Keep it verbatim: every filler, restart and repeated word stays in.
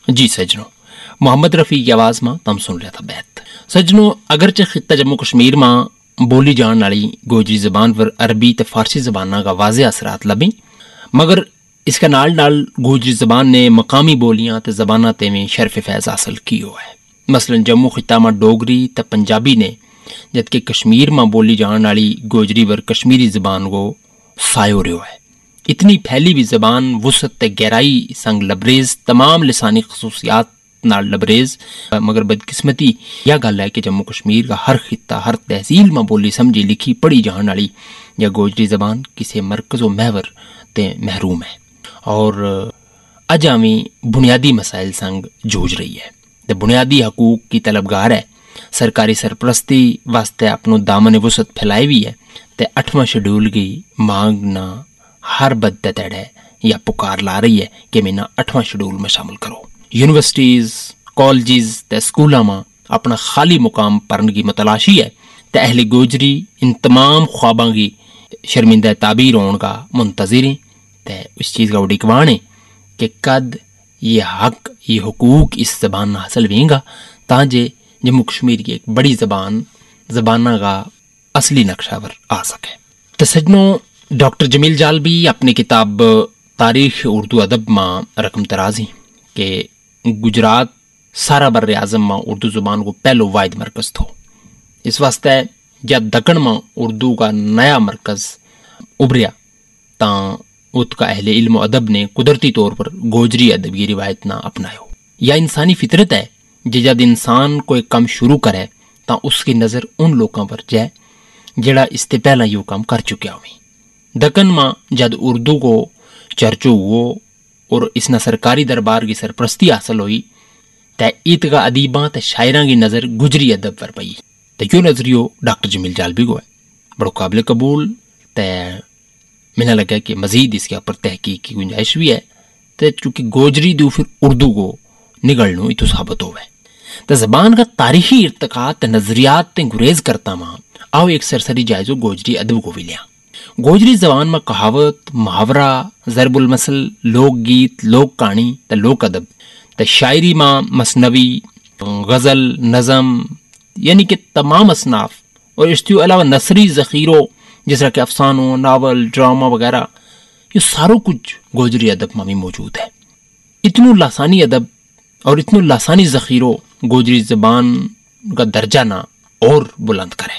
جی سجنوں، محمد رفیع کی آواز میں تم سن لیا تھا بیت. سجنوں، اگرچہ خطہ جموں کشمیر میں بولی جان والی گوجری زبان پر عربی تے فارسی زبانوں کا واضح اثرات لبیں، مگر اس کے نال نال گوجری زبان نے مقامی بولیاں تے زباناں تے میں شرف فیض حاصل کی ہوا ہے. مثلا جموں خطہ میں ڈوگری تے پنجابی نے، جبکہ کشمیر میں بولی جان والی گوجری پر کشمیری زبان کو سایو رہو ہے. اتنی پھیلی بھی زبان وسعت تے گہرائی سنگ لبریز، تمام لسانی خصوصیات نال لبریز، مگر بدقسمتی یہ گل ہے کہ جموں کشمیر کا ہر خطہ، ہر تحصیل میں بولی سمجھی لکھی پڑھی جان والی یا گوجری زبان کسی مرکز و محور تے محروم ہے اور اجامی بنیادی مسائل سنگ جوجھ رہی ہے تے بنیادی حقوق کی طلبگار ہے. سرکاری سرپرستی واسطے اپنوں دامن وسعت پھیلائی بھی ہے تے اٹھواں شیڈول کی مانگ نہ ہر بد تڑ ہے یا پکار لا رہی ہے کہ میں نہ اٹھواں شیڈول میں شامل کرو. یونیورسٹیز، کالجز تے سکولاں میں اپنا خالی مقام پرن کی متلاشی ہے تے اہل گوجری ان تمام خواباں کی شرمندہ تعبیر ہون کا منتظر ہیں تے اس چیز کا اڈکوان ہے کہ کد یہ حق، یہ حقوق اس زبان نہ حاصل ہوئیں گا تاکہ جموں کشمیر کی ایک بڑی زبان زبانہ کا اصلی نقشہ ور آ سکے. تو سجنوں، ڈاکٹر جمیل جالبی اپنی کتاب تاریخ اردو ادب میں رقم ترازی کہ گجرات سارا بر اعظم میں اردو زبان کو پہلو واحد مرکز تھو. اس واسطے جب دکن میں اردو کا نیا مرکز ابھریا تا ات کا اہل علم و ادب نے قدرتی طور پر گوجری ادبی روایت نہ اپنایا. یا انسانی فطرت ہے کہ جب انسان کوئی کام شروع کرے تا اس کی نظر ان لوگوں پر جائے جڑا اس سے پہلا یہ کام کر چکیا ہوئی. دکن میں جد اردو کو چرچو ہو اور اس نے سرکاری دربار کی سرپرستی حاصل ہوئی تے عید کا ادیباں تے شاعراں کی نظر گجری ادب پر پئی. تے کیوں نظریو ڈاکٹر جمیل جالبی کو ہے بڑا قابل قبول تے میں لگا کہ مزید اس کے اوپر تحقیق کی گنجائش بھی ہے تے چونکہ گوجری دو پھر اردو کو نگلنو یہ تو ثابت ہوئے. تے زبان کا تاریخی ارتقا تے نظریات تے گریز کرتا ماں آؤ ایک سرسری جائزو گوجری ادب کو بھی لیا. گوجری زبان میں کہاوت، محاورہ، ضرب المثل، لوک گیت، لوک کہانی تے لوک ادب تے شاعری میں مثنوی، غزل، نظم یعنی کہ تمام اصناف اور اس کے علاوہ نثری ذخیروں جس طرح کہ افسانوں، ناول، ڈرامہ وغیرہ یہ ساروں کچھ گوجری ادب میں بھی موجود ہے. اتنو لاسانی ادب اور اتنو لاسانی ذخیروں گوجری زبان کا درجہ نہ اور بلند کرے.